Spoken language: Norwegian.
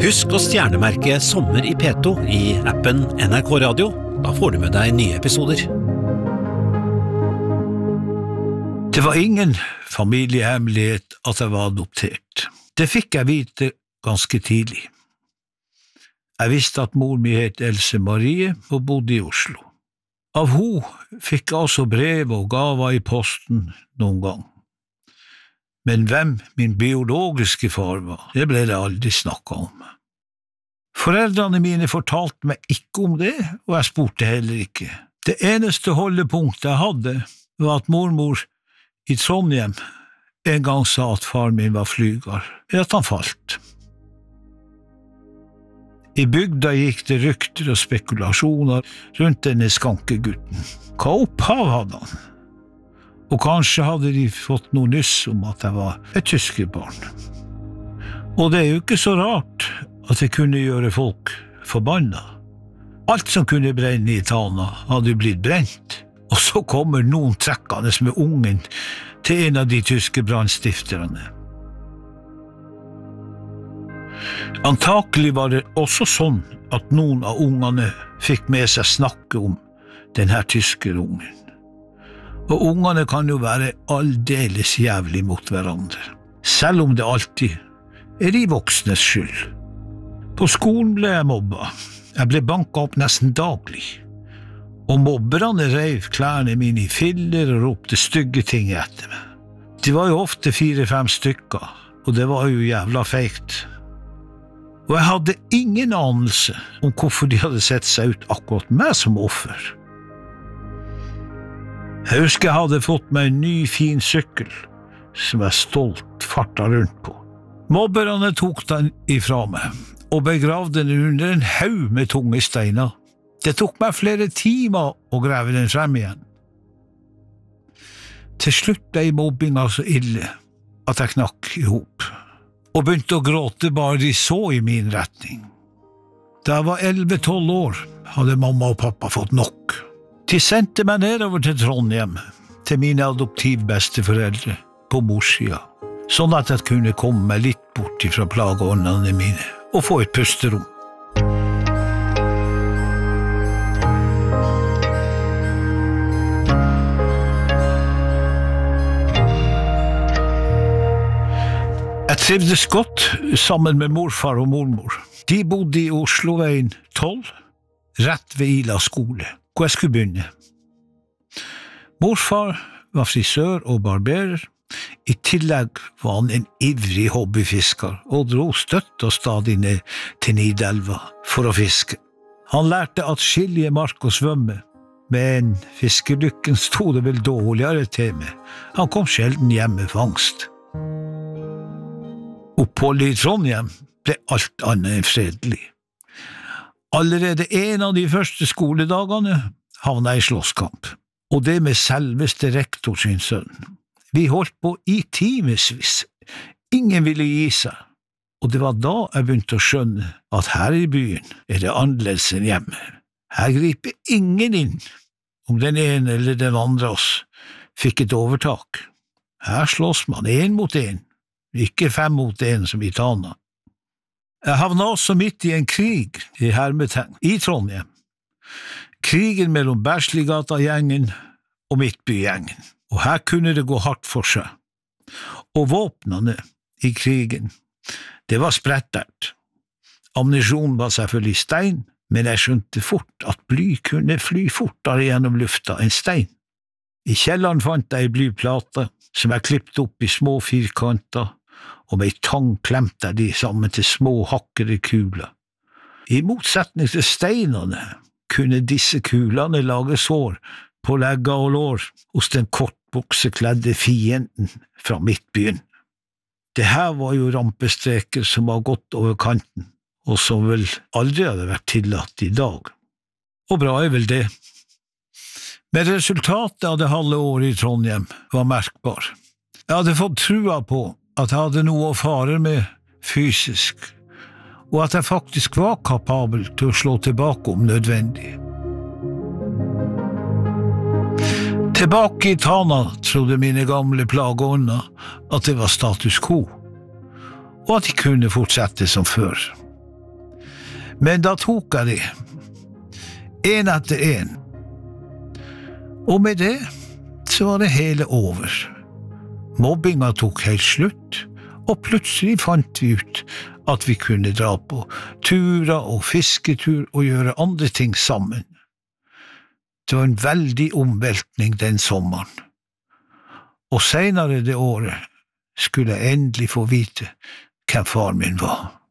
Husk å stjernemerke Sommer i P2 i appen NRK Radio. Da får du med deg nye episoder. Det var ingen familiehemmelighet at jeg var adoptert. Det fikk jeg vite ganske tidlig. Jeg visste at mor mi het Else Marie og bodde i Oslo. Av ho fikk jeg også brev og gaver i posten noen gang. Men hvem min biologiske far var, det ble det aldri snakket om. Foreldrene mine fortalte meg ikke om det, og jeg spurte heller ikke. Det eneste holdepunktet jeg hadde var at mormor i Trondheim en gang sa at far min var flyger, at han falt. I bygda gikk det rykter og spekulasjoner rundt denne skankegutten. Hva opphav hadde han? Og kanskje hadde de fått noe nyss om at jeg var et tyskerbarn. Og det er jo ikke så rart at det kunne gjøre folk forbanna. Alt som kunne brenne i Tana hadde blitt brent, og så kommer noen trekkende med ungen til en av de tyske brannstifterne. Antakelig var det også sånn at noen av ungene fikk med seg snakke om denne tyskerungen. Og ungene kan jo være aldeles jævlig mot hverandre, selv om det alltid er de voksnes skyld. På skolen ble jeg mobba. Jeg ble banket opp nesten daglig. Og mobberne reiv klærne mine i filler og ropte stygge ting etter meg. De var jo ofte 4-5 stykker, og det var jo jævla feikt. Og jeg hadde ingen anelse om hvorfor de hadde sett seg ut akkurat meg som offer. Jeg husker jeg hadde fått meg en ny fin sykkel, som jeg stolt fartet rundt på. Mobberne tok den ifra meg, og begravde den under en haug med tunge steiner. Det tok meg flere timer å grave den frem igjen. Til slutt ble mobbinga så ille at jeg knakk i hop, og begynte å gråte bare de så i min retning. Da jeg var 11-12 år, hadde mamma og pappa fått nok. De sendte meg nedover til Trondheim, til mine adoptivbesteforeldre på morssida, sånn at jeg kunne komme meg litt bort fra plageåndene mine og få et pusterom. Jeg trivdes godt sammen med morfar og mormor. De bodde i Osloveien 12, rett ved Ila skole, hvor jeg skulle begynne. Morfar var frisør og barberer. I tillegg var han en ivrig hobbyfisker og dro støtt og stadig ned til Nidelva for å fiske. Han lærte atskillige mark å svømme, men fiskelykken sto det vel dårligere til med. Han kom sjelden hjem med fangst. Oppholdet i Trondheim ble alt annet enn fredelig. Allerede en av de første skoledagene havnet jeg i slåsskamp, og det med selveste rektor sin sønn. Vi holdt på i timesvis. Ingen ville gi seg, og det var da jeg begynte å skjønne at her i byen er det annerledes enn hjemme. Her griper ingen inn om den ene eller den andre oss fikk et overtak. Her slåss man 1 mot 1. Ikke 5 mot 1 som i Tana. Jeg havnet også midt i en krig, i hermetegn, i Trondheim. Krigen mellom Bersligata-gjengen og Midtby-gjengen, og her kunne det gå hardt for seg. Og våpnene i krigen, det var sprettert. Ammunisjon var selvfølgelig stein, men jeg skjønte fort at bly kunne fly fortere gjennom lufta enn stein. I kjelleren fant jeg en blyplate som jeg klippte opp i små firkanter, og med tang klemte jeg de sammen til små hakkede kuler. I motsetning til steinene kunne disse kulene lage sår på legger og lår hos den kortbuksekledde fienden fra Midtbyen. Det her var jo rampestreker som var gått over kanten, og som vel aldri hadde vært tillatt i dag. Og bra er vel det. Men resultatet av det halve året i Trondheim var merkbar. Jeg hadde fått trua på at jeg hadde noe å fare med fysisk, og at jeg faktisk var kapabel til å slå tilbake om nødvendig. Tilbake i Tana trodde mine gamle plageånder at det var status quo, og at de kunne fortsette som før. Men da tok jeg de, en etter en. Og med det så var det hele over. Mobbinga tok helt slutt, og plutselig fant vi ut at vi kunne dra på turer og fisketur og gjøre andre ting sammen. Det var en veldig omveltning den sommeren. Og senere det året skulle jeg endelig få vite hvem far min var.